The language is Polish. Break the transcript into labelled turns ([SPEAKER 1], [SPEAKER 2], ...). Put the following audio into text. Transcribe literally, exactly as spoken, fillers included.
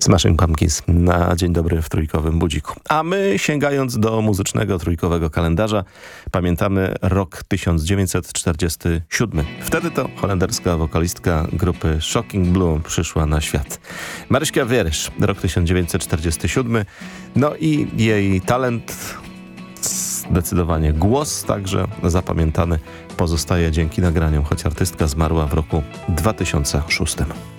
[SPEAKER 1] Smashing Pumpkins na dzień dobry w trójkowym budziku. A my, sięgając do muzycznego trójkowego kalendarza, pamiętamy rok tysiąc dziewięćset czterdziesty siódmy. Wtedy to holenderska wokalistka grupy Shocking Blue przyszła na świat. Maryśka Wierysz, rok tysiąc dziewięćset czterdziesty siódmy. No i jej talent, zdecydowanie głos także zapamiętany pozostaje dzięki nagraniom, choć artystka zmarła w roku dwa tysiące szóstym.